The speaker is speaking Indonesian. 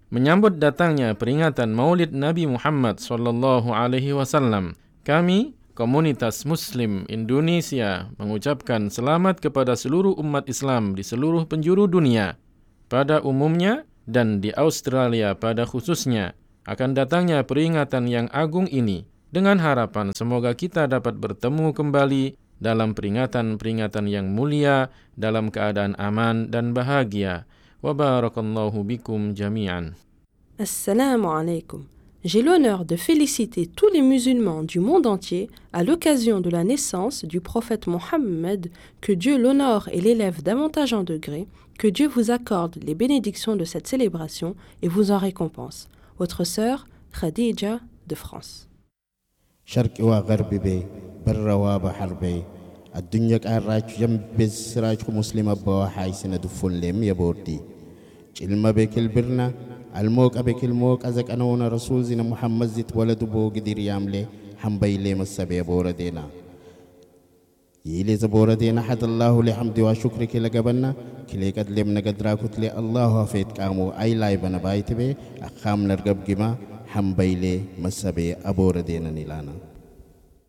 menyambut datangnya peringatan Maulid Nabi Muhammad SAW, kami, komunitas Muslim Indonesia, mengucapkan selamat kepada seluruh umat Islam di seluruh penjuru dunia, pada umumnya dan di Australia pada khususnya, akan datangnya peringatan yang agung ini, dengan harapan semoga kita dapat bertemu kembali dalam peringatan-peringatan yang mulia dalam keadaan aman dan bahagia. Wa barakallahu bikum jami'an. Assalamu alaikum. J'ai l'honneur de féliciter tous les musulmans du monde entier à l'occasion de la naissance du prophète Mohammed, que Dieu l'honore et l'élève davantage en degrés, que Dieu vous accorde les bénédictions de cette célébration et vous en récompense. Votre sœur, Khadija de France. شرق وغرب بي بر وبحر بي الدنيا كاراج يمبز سراج مسلم بوحاي سندفون لم يبوردي علم بك البرنا الموك أبك الموك أزك أنا رسول زين محمد زيت ولد بو قدير ياملي حنبي لي مسبي بوردينا يلي زبوردينا حد الله لحمد وشكرك لقبنا كلي قد لمنا قد راكت لي الله فيت كامو أي لايبنا بايت بي أخام نرقب جما حنبي لي مسبي أبوردينا نيلانا